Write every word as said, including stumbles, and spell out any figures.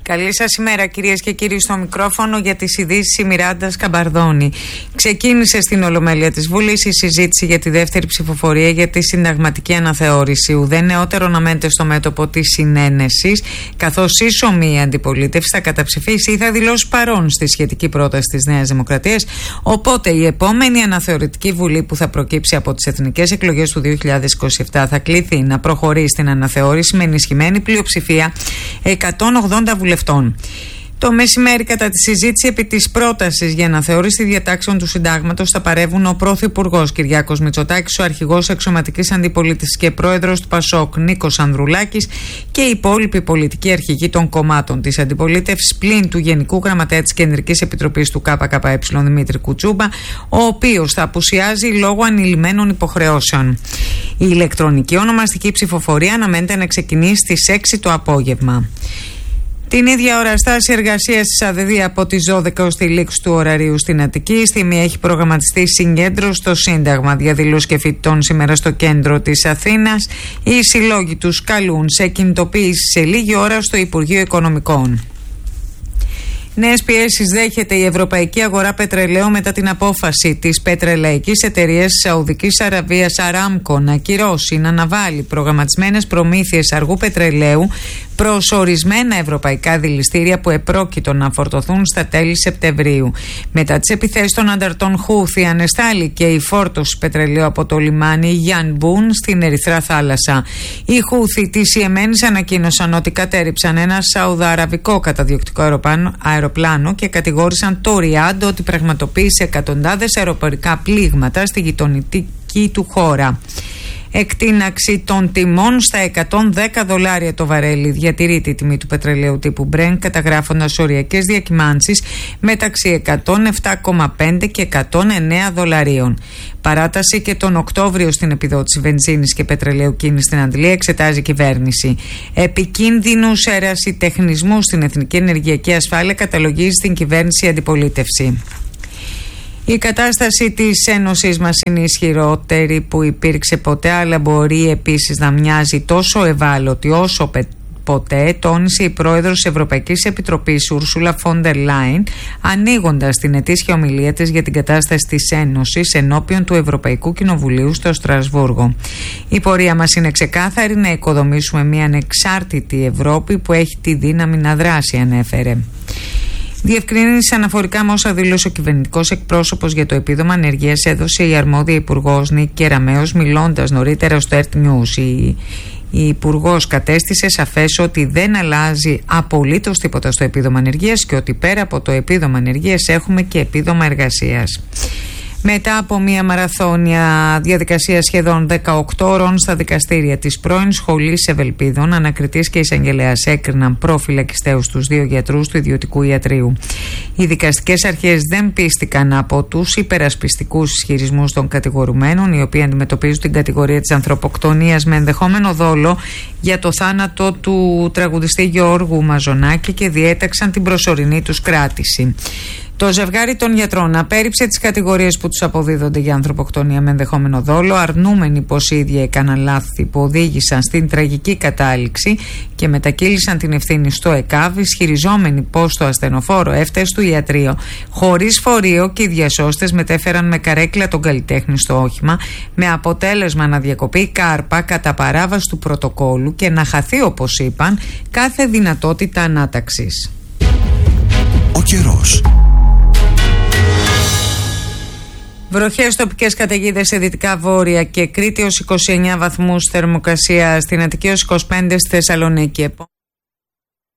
Καλή σας ημέρα, κυρίες και κύριοι, στο μικρόφωνο για τις ειδήσεις η Μιράντα Σκαμπαρδόνη. Ξεκίνησε στην Ολομέλεια της Βουλής η συζήτηση για τη δεύτερη ψηφοφορία για τη συνταγματική αναθεώρηση. Ουδέ νεότερο να μένετε στο μέτωπο της συνένεσης, καθώς ίσομη η αντιπολίτευση θα καταψηφίσει ή θα δηλώσει παρόν στη σχετική πρόταση της Νέας Δημοκρατίας. Οπότε η επόμενη αναθεωρητική Βουλή που θα προκύψει από τις εθνικές εκλογές του δύο χιλιάδες είκοσι επτά θα κληθεί να προχωρήσει στην αναθεώρηση με ενισχυμένη πλειοψηφία εκατόν ογδόντα βουλευτών. Το μεσημέρι, κατά τη συζήτηση επί της πρότασης για αναθεώρηση διατάξεων του Συντάγματος, θα παρεύουν ο Πρωθυπουργός Κυριάκος Μητσοτάκης, ο Αρχηγός Αξιωματικής Αντιπολίτευσης και Πρόεδρος του Πασόκ Νίκος Ανδρουλάκης και οι υπόλοιποι πολιτικοί αρχηγοί των κομμάτων της αντιπολίτευσης, πλην του Γενικού Γραμματέα της Κεντρικής Επιτροπής του ΚΚΕ Δημήτρη Κουτσούμπα, ο οποίος θα απουσιάζει λόγω ανηλυμένων υποχρεώσεων. Η ηλεκτρονική ονομαστική ψηφοφορία αναμένεται να ξεκινήσει στις έξι το απόγευμα. Την ίδια ώρα, στάση εργασίας της ΑΔΔ από τις δώδεκα ως τη λήξη του ωραρίου στην Αττική. Στη μία έχει προγραμματιστεί συγκέντρωση στο Σύνταγμα. Διαδηλώσεις και φοιτητών σήμερα στο κέντρο της Αθήνας. Οι συλλόγοι τους καλούν σε κινητοποίηση σε λίγη ώρα στο Υπουργείο Οικονομικών. Νέες πιέσεις δέχεται η ευρωπαϊκή αγορά πετρελαίου μετά την απόφαση της πετρελαϊκής εταιρείας Σαουδικής Αραβίας Aramco να ακυρώσει, να αναβάλει προγραμματισμένες προμήθειες αργού πετρελαίου προς ορισμένα ευρωπαϊκά δηληστήρια που επρόκειτο να φορτωθούν στα τέλη Σεπτεμβρίου. Μετά τις επιθέσεις των ανταρτών Χούθη, ανεστάληκε η φόρτωση πετρελαίου από το λιμάνι Γιανμπούν στην Ερυθρά Θάλασσα. Οι Χούθη της Ιεμένης ανακοίνωσαν ότι κατέρριψαν ένα σαουδαραβικό καταδιοκτικό αεροπλάνο, αεροπλάνο και κατηγόρησαν το Ριάντ ότι πραγματοποίησε εκατοντάδες αεροπορικά πλήγματα στη γειτονική του χώρα. Εκτείναξη των τιμών στα εκατόν δέκα δολάρια το βαρέλι. Διατηρείται η τιμή του πετρελαίου τύπου Brent, καταγράφοντας οριακές διακυμάνσεις μεταξύ εκατόν επτά κόμμα πέντε και εκατόν εννέα δολαρίων. Παράταση και τον Οκτώβριο στην επιδότηση βενζίνης και πετρελαίου κίνηση στην Αντλία εξετάζει η κυβέρνηση. Επικίνδυνους ερασιτεχνισμούς στην Εθνική Ενεργειακή Ασφάλεια καταλογίζει στην κυβέρνηση η αντιπολίτευση. Η κατάσταση της Ένωσης μας είναι ισχυρότερη που υπήρξε ποτέ, αλλά μπορεί επίσης να μοιάζει τόσο ευάλωτη όσο ποτέ, τόνισε η πρόεδρος της Ευρωπαϊκής Επιτροπής Ούρσουλα Φόντερ Λάιν, ανοίγοντας την ετήσια ομιλία της για την κατάσταση της Ένωσης ενώπιον του Ευρωπαϊκού Κοινοβουλίου στο Στρασβούργο. Η πορεία μας είναι ξεκάθαρη: να οικοδομήσουμε μια ανεξάρτητη Ευρώπη που έχει τη δύναμη να δράσει, ανέφερε. Διευκρινήσεις αναφορικά με όσα δήλωσε ο κυβερνητικός εκπρόσωπος για το επίδομα ανεργίας έδωσε η αρμόδια υπουργός Νίκη Κεραμέως, μιλώντας νωρίτερα στο Earth News. Η, η υπουργός κατέστησε σαφές ότι δεν αλλάζει απολύτως τίποτα στο επίδομα ανεργίας και ότι πέρα από το επίδομα ανεργίας έχουμε και επίδομα εργασίας. Μετά από μια μαραθώνια διαδικασία σχεδόν δεκαοκτώ ώρων στα δικαστήρια της πρώην Σχολής Ευελπίδων, ανακριτής και εισαγγελέας έκριναν προφυλακιστέους τους δύο γιατρούς του ιδιωτικού ιατρείου. Οι δικαστικές αρχές δεν πίστηκαν από τους υπερασπιστικούς ισχυρισμούς των κατηγορουμένων, οι οποίοι αντιμετωπίζουν την κατηγορία της ανθρωποκτονίας με ενδεχόμενο δόλο για το θάνατο του τραγουδιστή Γιώργου Μαζονάκη και διέταξαν την προσωρινή τους κράτηση. Το ζευγάρι των γιατρών απέρριψε τις κατηγορίες που τους αποδίδονται για ανθρωποκτονία με ενδεχόμενο δόλο, αρνούμενοι πως οι ίδιοι έκαναν λάθη που οδήγησαν στην τραγική κατάληξη και μετακύλησαν την ευθύνη στο ΕΚΑΒ, ισχυριζόμενοι πως το ασθενοφόρο έφτασε στο ιατρείο χωρίς φορείο και οι διασώστες μετέφεραν με καρέκλα τον καλλιτέχνη στο όχημα, με αποτέλεσμα να διακοπεί η κάρπα κατά παράβαση του πρωτοκόλου και να χαθεί, όπως είπαν, κάθε δυνατότητα ανάταξης. Ο καιρός. Βροχές τοπικές καταιγίδες σε δυτικά βόρεια και Κρήτη ως είκοσι εννέα βαθμούς θερμοκρασία, στην Αττική ως είκοσι πέντε, στη Θεσσαλονίκη.